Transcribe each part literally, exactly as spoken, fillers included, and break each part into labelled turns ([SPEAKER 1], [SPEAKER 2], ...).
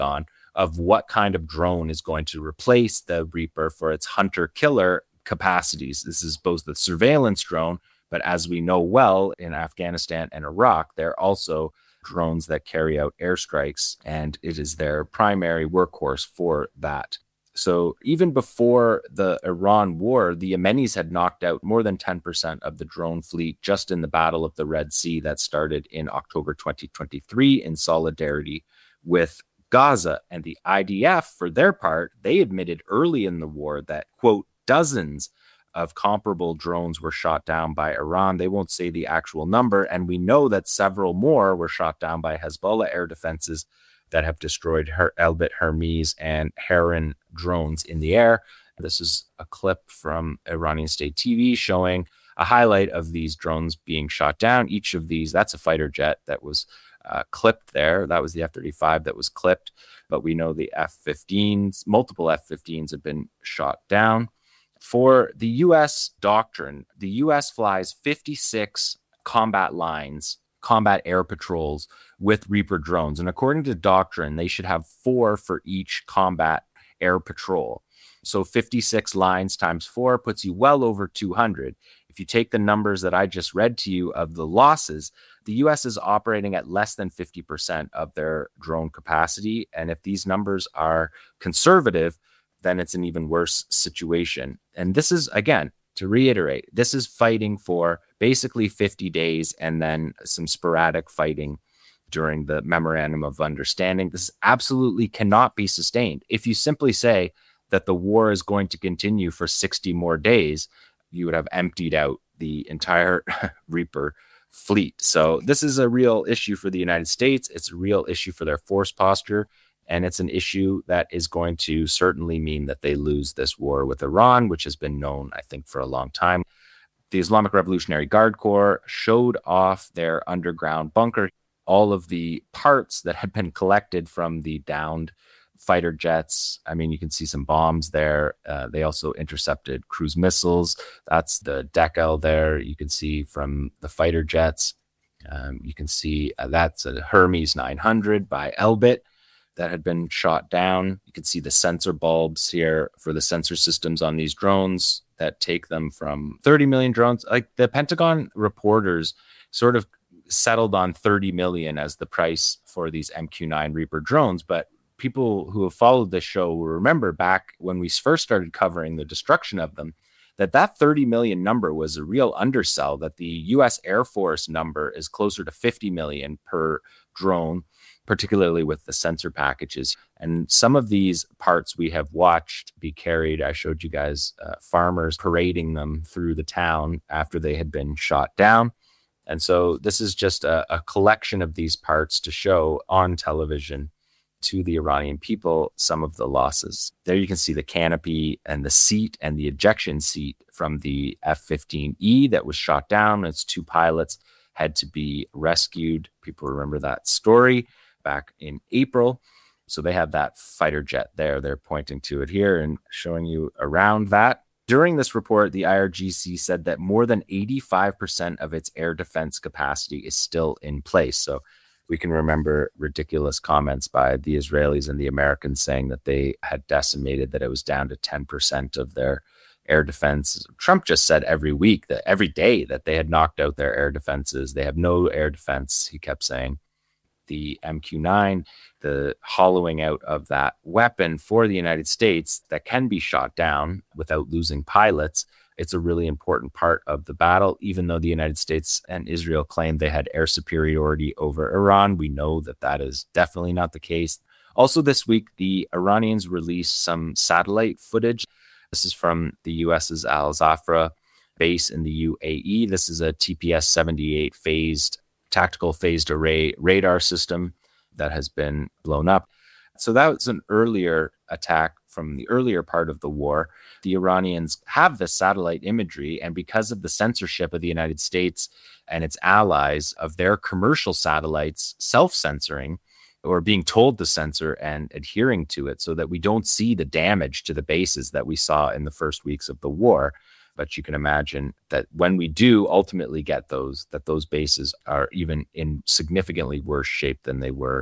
[SPEAKER 1] on of what kind of drone is going to replace the Reaper for its hunter-killer capacities. This is both the surveillance drone, but as we know well, in Afghanistan and Iraq, they're also drones that carry out airstrikes, and it is their primary workhorse for that. So even before the Iran war, the Yemenis had knocked out more than ten percent of the drone fleet just in the Battle of the Red Sea that started in October twenty twenty-three in solidarity with Gaza. And the I D F, for their part, they admitted early in the war that, quote, dozens of comparable drones were shot down by Iran. They won't say the actual number. And we know that several more were shot down by Hezbollah air defenses that have destroyed Her- Elbit Hermes and Heron drones in the air. This is a clip from Iranian state T V showing a highlight of these drones being shot down. Each of these, that's a fighter jet that was uh, clipped there. That was the F thirty-five that was clipped. But we know the F fifteens, multiple F fifteens have been shot down. For the U S doctrine, the U S flies fifty-six combat lines, combat air patrols with Reaper drones. And according to doctrine, they should have four for each combat air patrol. So fifty-six lines times four puts you well over two hundred. If you take the numbers that I just read to you of the losses, the U S is operating at less than fifty percent of their drone capacity. And if these numbers are conservative, then it's an even worse situation. And this is, again, to reiterate, this is fighting for basically fifty days and then some sporadic fighting during the Memorandum of Understanding. This absolutely cannot be sustained. If you simply say that the war is going to continue for sixty more days, you would have emptied out the entire Reaper fleet. So this is a real issue for the United States. It's a real issue for their force posture. And it's an issue that is going to certainly mean that they lose this war with Iran, which has been known, I think, for a long time. The Islamic Revolutionary Guard Corps showed off their underground bunker, all of the parts that had been collected from the downed fighter jets. I mean, you can see some bombs there. Uh, they also intercepted cruise missiles. That's the decal there. You can see from the fighter jets. Um, you can see uh, that's a Hermes nine hundred by Elbit that had been shot down. You can see the sensor bulbs here for the sensor systems on these drones that take them from thirty million drones. Like the Pentagon reporters sort of settled on thirty million as the price for these M Q nine Reaper drones. But people who have followed this show will remember back when we first started covering the destruction of them, that that thirty million number was a real undersell, that the U S Air Force number is closer to fifty million per drone, particularly with the sensor packages. And some of these parts we have watched be carried. I showed you guys uh, farmers parading them through the town after they had been shot down. And so this is just a, a collection of these parts to show on television to the Iranian people some of the losses. There you can see the canopy and the seat and the ejection seat from the F fifteen E that was shot down. Its two pilots had to be rescued. People remember that story back in April. So they have that fighter jet there. They're pointing to it here and showing you around that. During this report, the I R G C said that more than eighty-five percent of its air defense capacity is still in place. So we can remember ridiculous comments by the Israelis and the Americans saying that they had decimated, that it was down to ten percent of their air defense. Trump just said every week, that every day, that they had knocked out their air defenses. They have no air defense, he kept saying. The M Q nine, the hollowing out of that weapon for the United States that can be shot down without losing pilots. It's a really important part of the battle, even though the United States and Israel claimed they had air superiority over Iran. We know that that is definitely not the case. Also this week, the Iranians released some satellite footage. This is from the U S's Al Zafra base in the U A E. This is a T P S seventy-eight phased tactical phased array radar system that has been blown up. So that was an earlier attack from the earlier part of the war. The Iranians have the satellite imagery, and because of the censorship of the United States and its allies of their commercial satellites self-censoring or being told to censor and adhering to it so that we don't see the damage to the bases that we saw in the first weeks of the war. But you can imagine that when we do ultimately get those, that those bases are even in significantly worse shape than they were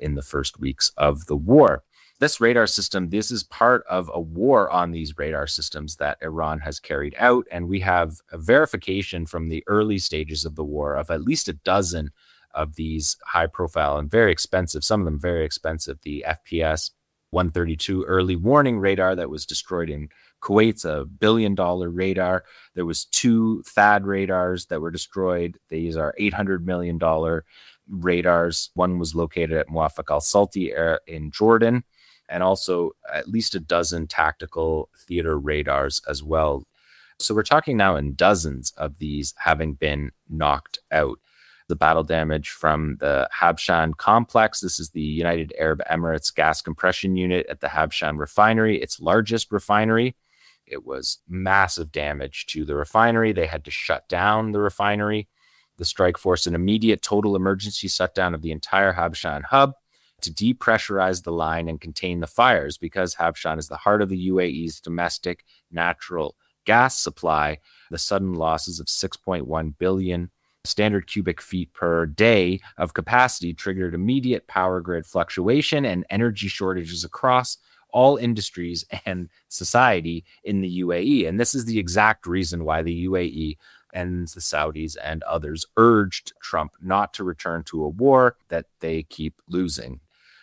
[SPEAKER 1] in the first weeks of the war. This radar system, this is part of a war on these radar systems that Iran has carried out. And we have a verification from the early stages of the war of at least a dozen of these high profile and very expensive, some of them very expensive, the F P S one thirty-two early warning radar that was destroyed in Kuwait's a billion dollar radar. There was two THAAD radars that were destroyed. These are eight hundred million dollars radars. One was located at Muwafaq al-Salti in Jordan, and also at least a dozen tactical theater radars as well. So we're talking now in dozens of these having been knocked out. The battle damage from the Habshan complex. This is the United Arab Emirates gas compression unit at the Habshan refinery, its largest refinery. It was massive damage to the refinery. They had to shut down the refinery. The strike forced an immediate total emergency shutdown of the entire Habshan hub to depressurize the line and contain the fires, because Habshan is the heart of the U A E's domestic natural gas supply. The sudden losses of six point one billion standard cubic feet per day of capacity triggered immediate power grid fluctuation and energy shortages across all industries and society in the U A E. And this is the exact reason why the U A E and the Saudis and others urged Trump not to return to a war that they keep losing.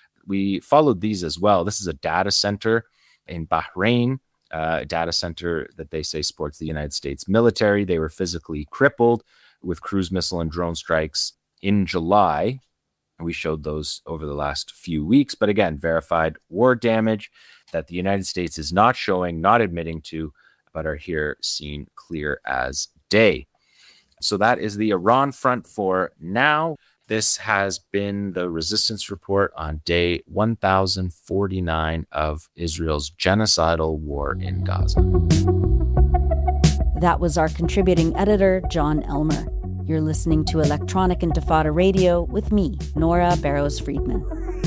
[SPEAKER 1] We followed these as well. This is a data center in Bahrain, uh, a data center that they say supports the United States military. They were physically crippled with cruise missile and drone strikes in July. We showed those over the last few weeks, but again, verified war damage that the United States is not showing, not admitting to, but are here seen clear as day. So that is the Iran front for now. This has been the Resistance Report on day one thousand forty-nine of Israel's genocidal war in Gaza.
[SPEAKER 2] That was our contributing editor, John Elmer. You're listening to Electronic Intifada Radio with me, Nora Barrows-Friedman.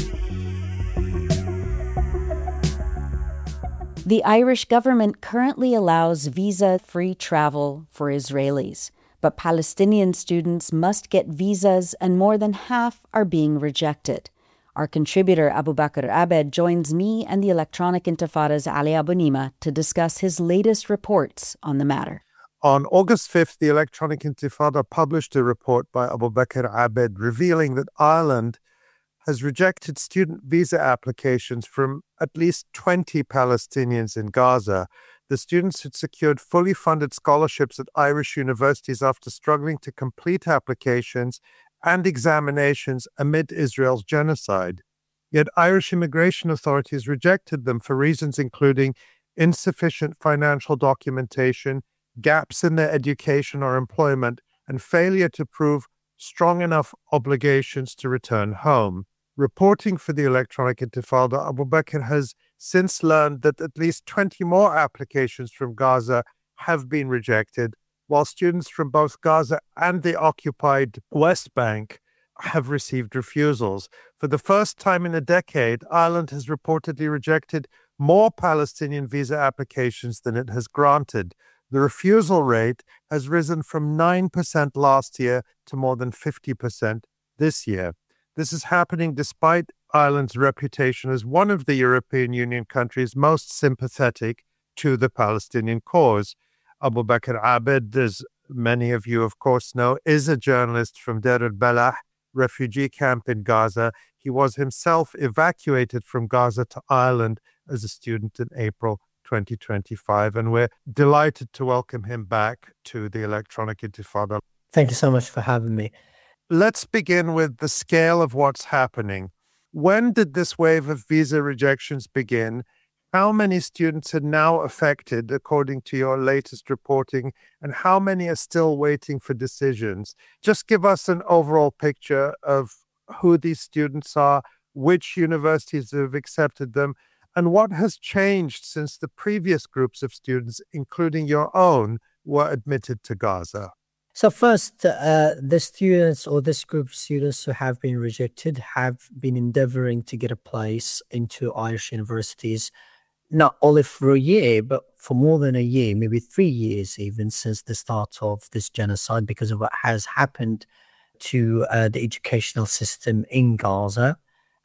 [SPEAKER 2] The Irish government currently allows visa-free travel for Israelis, but Palestinian students must get visas, and more than half are being rejected. Our contributor Abu Bakr Abed joins me and the Electronic Intifada's Ali Abunimah to discuss his latest reports on the matter.
[SPEAKER 3] On August fifth, the Electronic Intifada published a report by Abu Bakr Abed revealing that Ireland has rejected student visa applications from at least twenty Palestinians in Gaza. The students had secured fully funded scholarships at Irish universities after struggling to complete applications and examinations amid Israel's genocide. Yet Irish immigration authorities rejected them for reasons including insufficient financial documentation, gaps in their education or employment, and failure to prove strong enough obligations to return home. Reporting for the Electronic Intifada, Abu Bakr has since learned that at least twenty more applications from Gaza have been rejected, while students from both Gaza and the occupied West Bank have received refusals. For the first time in a decade, Ireland has reportedly rejected more Palestinian visa applications than it has granted. The refusal rate has risen from nine percent last year to more than fifty percent this year. This is happening despite Ireland's reputation as one of the European Union countries most sympathetic to the Palestinian cause. Abu Bakr Abed, as many of you of course know, is a journalist from Deir al-Balah refugee camp in Gaza. He was himself evacuated from Gaza to Ireland as a student in April twenty twenty-five, and we're delighted to welcome him back to the Electronic Intifada.
[SPEAKER 4] Thank you so much for having me.
[SPEAKER 3] Let's begin with the scale of what's happening. When did this wave of visa rejections begin? How many students are now affected, according to your latest reporting, and how many are still waiting for decisions? Just give us an overall picture of who these students are, which universities have accepted them, and what has changed since the previous groups of students, including your own, were admitted to Gaza.
[SPEAKER 4] So first, uh, the students or this group of students who have been rejected have been endeavoring to get a place into Irish universities, not only for a year, but for more than a year, maybe three years even, since the start of this genocide, because of what has happened to uh, the educational system in Gaza.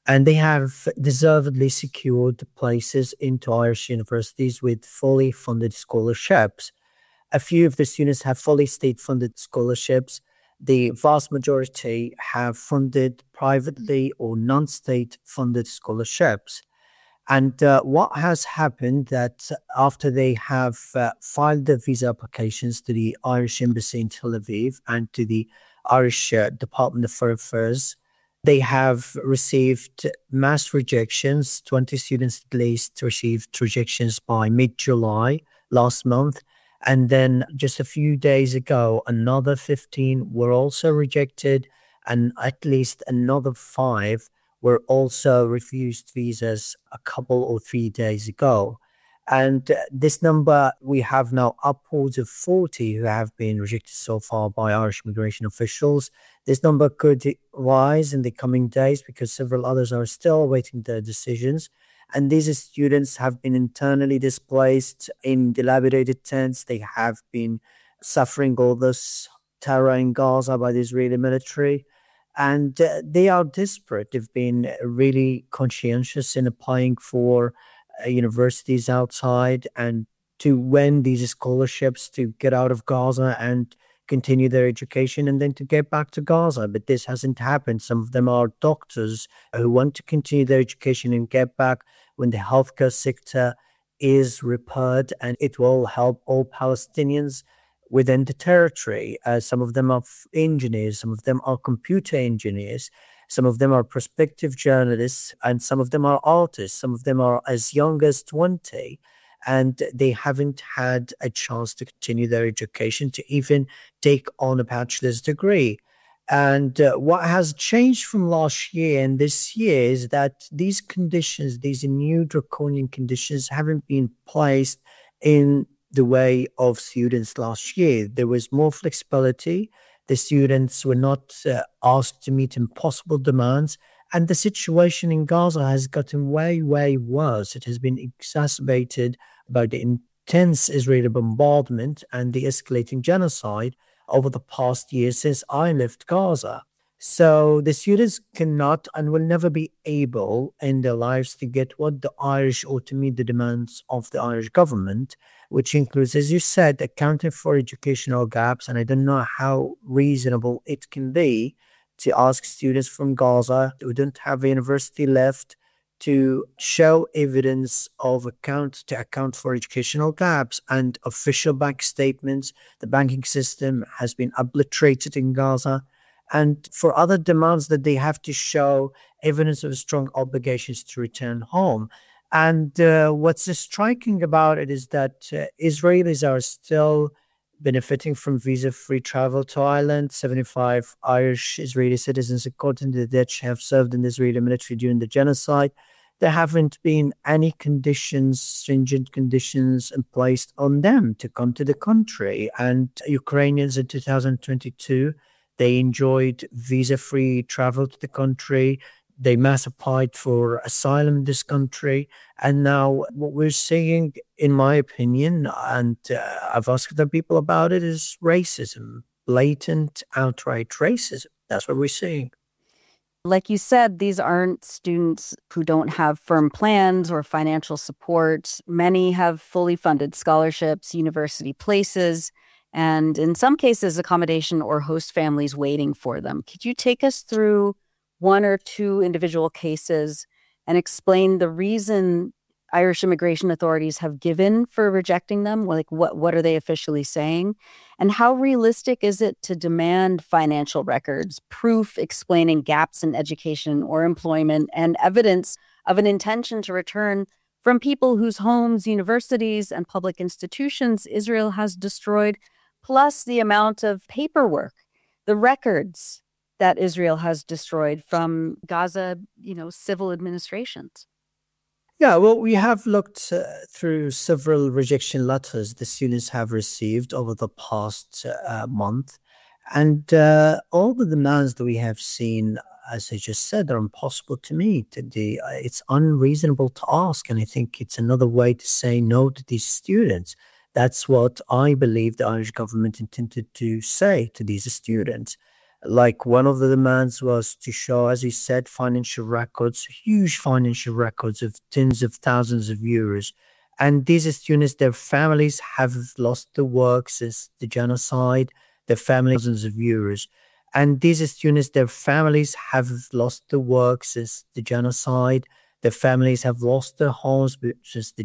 [SPEAKER 4] And they have deservedly secured places into Irish universities with fully funded scholarships. A few of the students have fully state-funded scholarships. The vast majority have funded privately or non-state funded scholarships. And uh, what has happened that after they have uh, filed their visa applications to the Irish Embassy in Tel Aviv and to the Irish uh, Department of Foreign Affairs, they have received mass rejections. twenty students at least received rejections by mid-July last month. And then just a few days ago, another fifteen were also rejected, and at least another five were also refused visas a couple or three days ago. And uh, this number, we have now upwards of forty who have been rejected so far by Irish immigration officials. This number could rise in the coming days because several others are still awaiting their decisions. And these students have been internally displaced in dilapidated tents. They have been suffering all this terror in Gaza by the Israeli military. And uh, they are desperate. They've been really conscientious in applying for uh, universities outside and to win these scholarships to get out of Gaza and continue their education and then to get back to Gaza. But this hasn't happened. Some of them are doctors who want to continue their education and get back when the healthcare sector is repaired, and it will help all Palestinians within the territory. Uh, some of them are f- engineers, some of them are computer engineers, some of them are prospective journalists, and some of them are artists. Some of them are as young as twenty, and they haven't had a chance to continue their education, to even take on a bachelor's degree. And uh, what has changed from last year and this year is that these conditions, these new draconian conditions, haven't been placed in the way of students last year. There was more flexibility. The students were not uh, asked to meet impossible demands. And the situation in Gaza has gotten way, way worse. It has been exacerbated by the intense Israeli bombardment and the escalating genocide over the past year since I left Gaza. So the students cannot and will never be able in their lives to get what the Irish or to meet the demands of the Irish government, which includes, as you said, accounting for educational gaps. And I don't know how reasonable it can be to ask students from Gaza who don't have a university left to show evidence of account to account for educational gaps and official bank statements. The banking system has been obliterated in Gaza. And for other demands that they have to show evidence of strong obligations to return home. And uh, what's striking about it is that uh, Israelis are still benefiting from visa-free travel to Ireland. seventy-five Irish Israeli citizens, according to the Dutch, have served in the Israeli military during the genocide. There haven't been any conditions, stringent conditions placed on them to come to the country. And Ukrainians in two thousand twenty-two, they enjoyed visa-free travel to the country. They mass applied for asylum in this country. And now what we're seeing, in my opinion, and uh, I've asked other people about it, is racism, blatant, outright racism. That's what we're seeing.
[SPEAKER 2] Like you said, these aren't students who don't have firm plans or financial support. Many have fully funded scholarships, university places, and in some cases, accommodation or host families waiting for them. Could you take us through one or two individual cases and explain the reason Irish immigration authorities have given for rejecting them? Like, what, what are they officially saying? And how realistic is it to demand financial records, proof explaining gaps in education or employment, and evidence of an intention to return from people whose homes, universities, and public institutions Israel has destroyed, plus the amount of paperwork, the records that Israel has destroyed from Gaza, you know, civil administrations?
[SPEAKER 4] Yeah, well, we have looked uh, through several rejection letters the students have received over the past uh, month. And uh, all the demands that we have seen, as I just said, are impossible to meet. The, uh, it's unreasonable to ask. And I think it's another way to say no to these students. That's what I believe the Irish government intended to say to these students. Like one of the demands was to show, as you said, financial records, huge financial records of tens of thousands of euros. And these students, their families have lost their work since the genocide, their families, thousands of euros. And these students, their families have lost their work since the genocide, their families have lost their homes since the